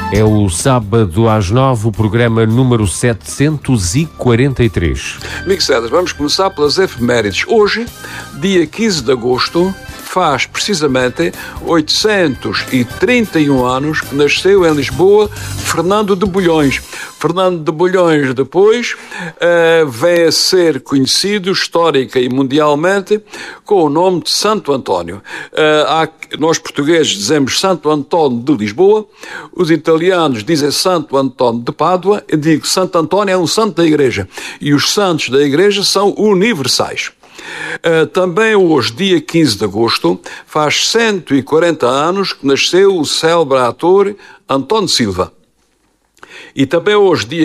É o sábado às 9, o programa número 743. Amigos Cedras, vamos começar pelas efemérides. Hoje, dia 15 de agosto, faz precisamente 831 anos que nasceu em Lisboa Fernando de Bulhões. Fernando de Bulhões depois vem a ser conhecido histórica e mundialmente com o nome de Santo António. Nós portugueses dizemos Santo António de Lisboa, os italianos dizem Santo António de Pádua. Eu digo que Santo António é um santo da Igreja e os santos da Igreja são universais. Também hoje, dia 15 de agosto, faz 140 anos que nasceu o célebre ator António Silva. E também hoje, dia